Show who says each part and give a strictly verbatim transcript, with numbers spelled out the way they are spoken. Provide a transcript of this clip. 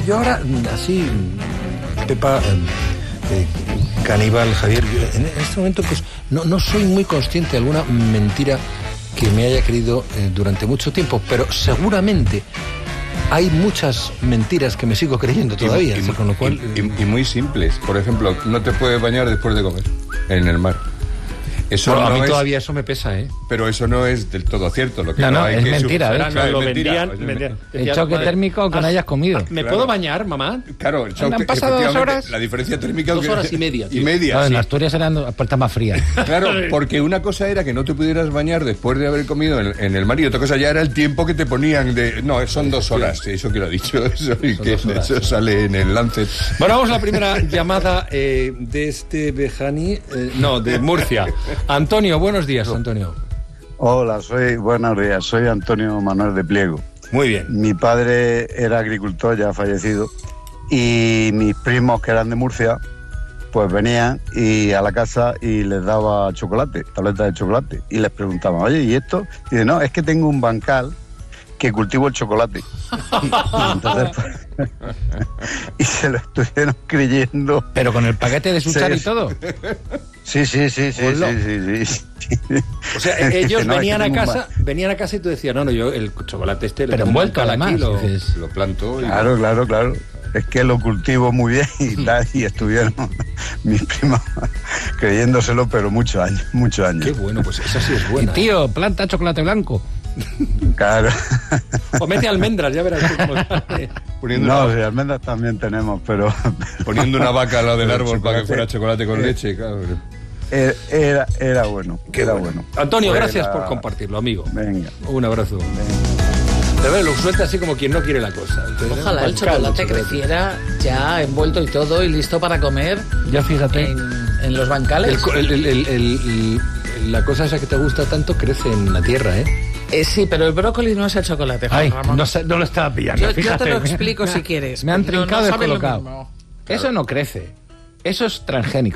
Speaker 1: fíjate, yo ahora, así, Pepa, eh, Caníbal, Javier, yo en este momento pues no, no soy muy consciente de alguna mentira que me haya creído eh, durante mucho tiempo, pero seguramente hay muchas mentiras que me sigo creyendo todavía,
Speaker 2: y,
Speaker 1: así,
Speaker 2: y,
Speaker 1: con lo cual...
Speaker 2: y, y, y muy simples. Por ejemplo, no te puedes bañar después de comer en el mar. Eso
Speaker 1: Bueno,
Speaker 2: no
Speaker 1: a mí
Speaker 2: es,
Speaker 1: todavía eso me pesa, ¿eh?
Speaker 2: Pero eso no es del todo cierto. Lo que
Speaker 3: no,
Speaker 2: no,
Speaker 3: no,
Speaker 2: hay
Speaker 3: es
Speaker 2: que
Speaker 3: mentira,
Speaker 2: sub-
Speaker 3: ¿eh?
Speaker 2: Claro,
Speaker 4: No,
Speaker 2: es
Speaker 4: lo
Speaker 2: mentira,
Speaker 4: vendían,
Speaker 2: es
Speaker 4: vendían.
Speaker 2: mentira.
Speaker 3: El
Speaker 4: Decía,
Speaker 3: choque
Speaker 4: vale,
Speaker 3: térmico que no
Speaker 4: ah,
Speaker 3: hayas comido.
Speaker 4: ¿Me
Speaker 2: Claro.
Speaker 4: puedo bañar, mamá?
Speaker 2: Claro, el choque,
Speaker 3: ¿Han pasado dos
Speaker 2: efectivamente,
Speaker 3: horas?
Speaker 2: La diferencia térmica...
Speaker 4: Dos
Speaker 2: que-
Speaker 4: horas y media,
Speaker 2: Y
Speaker 4: tío.
Speaker 2: media,
Speaker 3: No, en
Speaker 2: sí.
Speaker 3: Asturias eran puertas más frías.
Speaker 2: Claro, porque una cosa era que no te pudieras bañar después de haber comido en, en el mar y otra cosa ya era el tiempo que te ponían de... No, son dos horas, eso que lo ha dicho, eso, y
Speaker 1: Son
Speaker 2: que
Speaker 1: dos horas,
Speaker 2: eso
Speaker 1: sí.
Speaker 2: sale en el Lancet.
Speaker 1: Bueno, vamos a la primera llamada eh, de este Bejani, eh, no, de Murcia. Antonio, buenos días, Antonio.
Speaker 5: Hola, soy, buenos días, soy Antonio Manuel de Pliego.
Speaker 1: Muy bien.
Speaker 5: Mi padre era agricultor, ya fallecido, y mis primos que eran de Murcia, pues venían y a la casa y les daba chocolate, tabletas de chocolate, y les preguntaban, oye, ¿y esto? Y dice, no, es que tengo un bancal que cultivo el chocolate. Y, entonces, pues, y se lo estuvieron creyendo.
Speaker 3: Pero con el paquete de suchar
Speaker 5: Sí.
Speaker 3: y todo.
Speaker 5: Sí, sí, sí, sí,
Speaker 3: Hola.
Speaker 5: sí, sí, sí.
Speaker 1: O sea, ellos
Speaker 5: No, es que
Speaker 1: venían a
Speaker 5: tengo un
Speaker 1: casa, venían a casa y tú decías, no, no, yo el chocolate este... le
Speaker 3: Pero
Speaker 1: pongo
Speaker 3: envuelto
Speaker 1: un
Speaker 3: además.
Speaker 1: aquí, lo-
Speaker 3: dices,
Speaker 2: Lo planto y...
Speaker 5: Claro, claro, claro. Es que lo cultivo muy bien y tal, y estuvieron mis primos creyéndoselo, pero muchos años, muchos años.
Speaker 1: Qué bueno, pues esa sí es
Speaker 3: y
Speaker 1: buena.
Speaker 3: tío, planta chocolate blanco.
Speaker 5: Claro.
Speaker 1: O mete almendras, ya verás tú cómo sale.
Speaker 2: Poniendo,
Speaker 5: No,
Speaker 2: una,
Speaker 5: sí, almendras también tenemos, pero
Speaker 2: poniendo una vaca al lado del
Speaker 5: Pero
Speaker 2: árbol para que
Speaker 5: chocolate-
Speaker 2: fuera chocolate con
Speaker 5: eh,
Speaker 2: leche, claro.
Speaker 5: era, era, era bueno,
Speaker 1: Qué
Speaker 5: era
Speaker 1: bueno.
Speaker 5: bueno.
Speaker 1: Antonio,
Speaker 5: Fue
Speaker 1: gracias
Speaker 5: la-
Speaker 1: por compartirlo, amigo.
Speaker 5: Venga.
Speaker 1: Un abrazo. De ver, lo suelta así como quien no quiere la cosa. Entonces,
Speaker 6: Ojalá el
Speaker 1: bancal,
Speaker 6: chocolate creciera ya envuelto y todo y listo para comer
Speaker 3: Ya fíjate.
Speaker 6: en, en los bancales.
Speaker 1: El co- el- el- el- el- el- la cosa esa que te gusta tanto crece en la tierra, ¿eh?
Speaker 6: Eh, sí, pero el brócoli no es el chocolate, Juan
Speaker 3: Ay,
Speaker 6: Ramón.
Speaker 3: no, sé- no lo estaba pillando.
Speaker 6: yo, yo
Speaker 3: fíjate.
Speaker 6: te lo explico si quieres.
Speaker 3: Me han
Speaker 6: No, no
Speaker 3: trincado y
Speaker 6: sabe lo
Speaker 3: descolocado.
Speaker 6: mismo.
Speaker 3: Eso no crece. Eso es transgénico.